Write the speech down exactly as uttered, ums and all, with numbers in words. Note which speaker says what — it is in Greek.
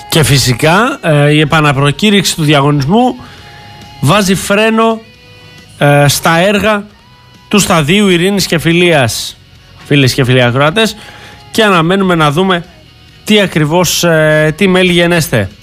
Speaker 1: Και φυσικά ε, η επαναπροκήρυξη του διαγωνισμού βάζει φρένο ε, στα έργα του Σταδίου Ειρήνης και Φιλίας, φίλες και φίλοι ακροατές, και αναμένουμε να δούμε τι ακριβώς, ε, τι μέλη γενέστε.